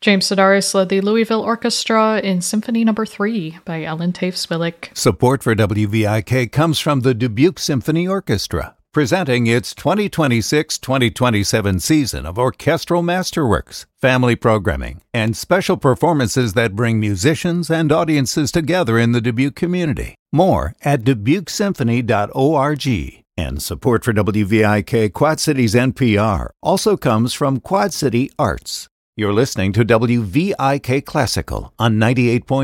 James Sedaris led the Louisville Orchestra in Symphony No. 3 by Ellen Tafe-Swillick. Support for WVIK comes from the Dubuque Symphony Orchestra, presenting its 2026-2027 season of orchestral masterworks, family programming, and special performances that bring musicians and audiences together in the Dubuque community. More at dubukesymphony.org. And support for WVIK Quad Cities NPR also comes from Quad City Arts. You're listening to WVIK Classical on 98.